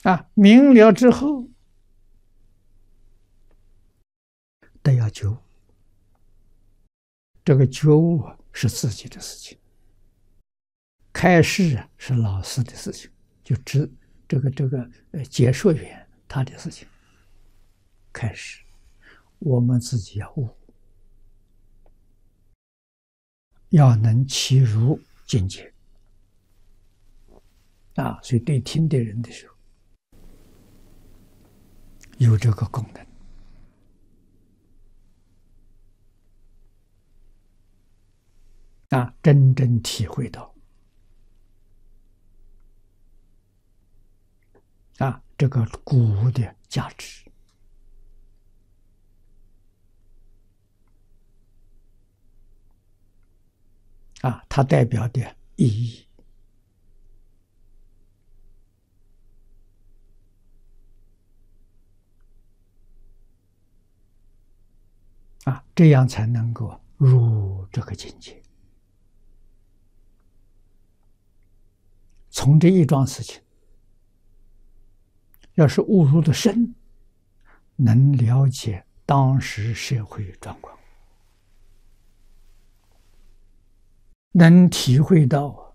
明了之后都要觉悟，这个觉悟是自己的事情，开示是老师的事情，就解说员他的事情。开始，我们自己要悟，要能契入境界所以对听的人的时候，有这个功能真正体会到这个鼓舞的价值。它代表的意义。这样才能够入这个境界。从这一桩事情，要是悟入的深，能了解当时社会状况，能体会到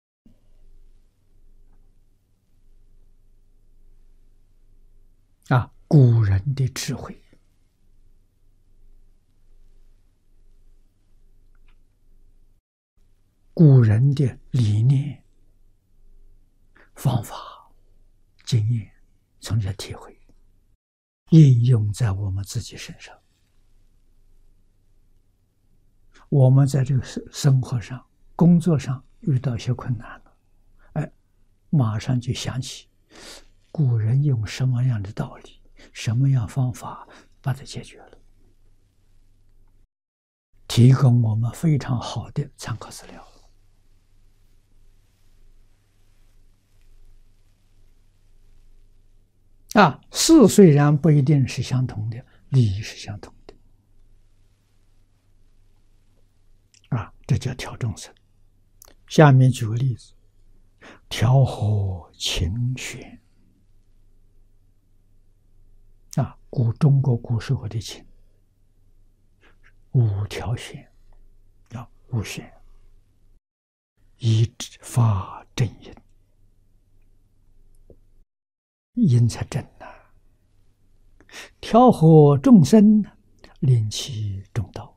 古人的智慧，古人的理念、方法、经验，从这体会应用在我们自己身上。我们在这个生活上、工作上遇到一些困难了，马上就想起古人用什么样的道理、什么样方法把它解决了，提供我们非常好的参考资料。事虽然不一定是相同的，利益是相同的。这叫调众生。下面举个例子，调和琴弦。中国古时候的琴5条弦，叫5弦，以发正音，音才正调和众生，令其中道。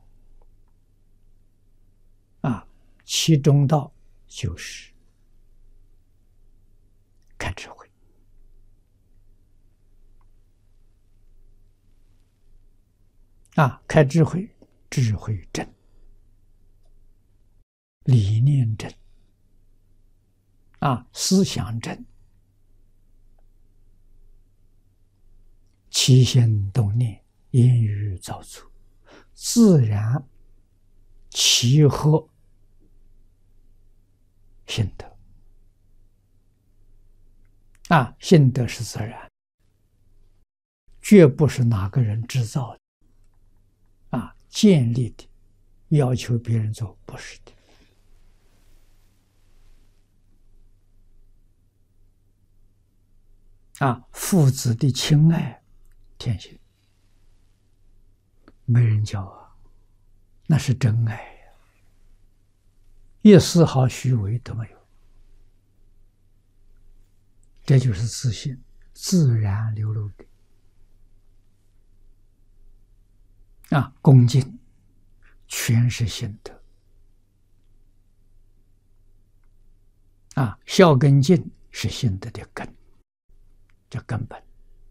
其中道就是开智慧。开智慧，智慧正，理念正，思想正，起心动念，言语造作，自然契合心得。心得是自然，绝不是哪个人制造的，建立的，要求别人做，不是的。父子的亲爱，天性，没人教那是真爱一丝毫虚伪都没有。这就是自信，自然流露的。恭敬全是心得。孝跟敬是心得的根，这根本。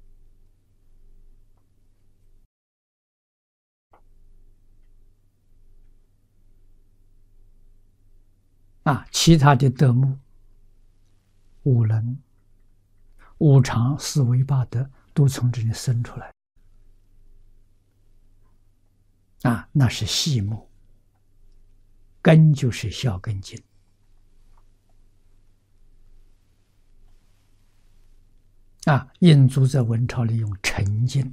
其他的德目，五能、五常、四维八德，都从这里生出来。那是细目，根就是孝跟敬。印祖在文钞里用诚敬，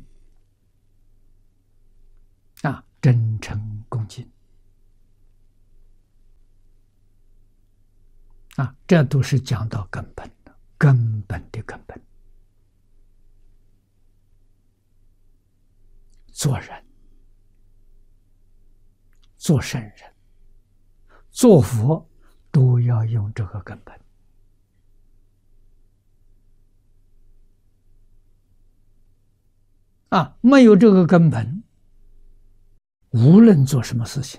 真诚恭敬，这都是讲到根本的，根本的根本。 做人、做圣人、做佛，都要用这个根本。没有这个根本，无论做什么事情，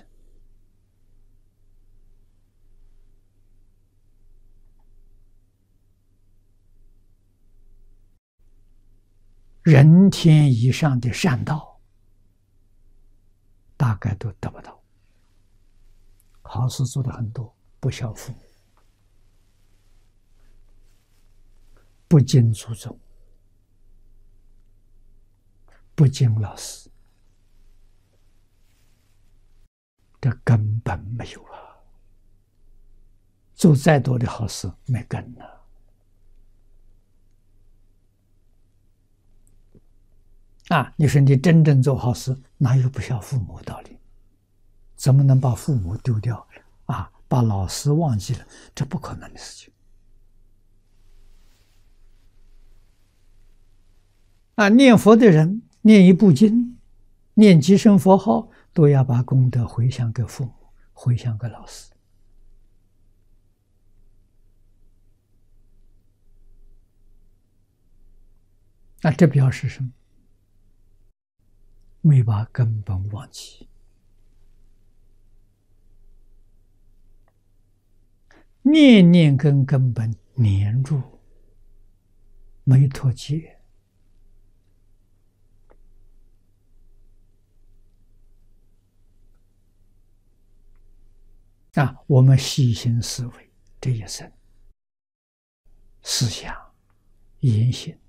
人天以上的善道，大概都得不到。好事做的很多，不孝父母，不敬祖宗，不敬老师，这根本没有啊！做再多的好事没根了。你说你真正做好事，哪有不孝父母的道理？怎么能把父母丢掉把老师忘记了？这不可能的事情。念佛的人念一部经，念几声佛号，都要把功德回向给父母，回向给老师。这表示什么？没把根本忘记。念念跟根本粘住，没脱节。我们细心思维，这一生思想、言行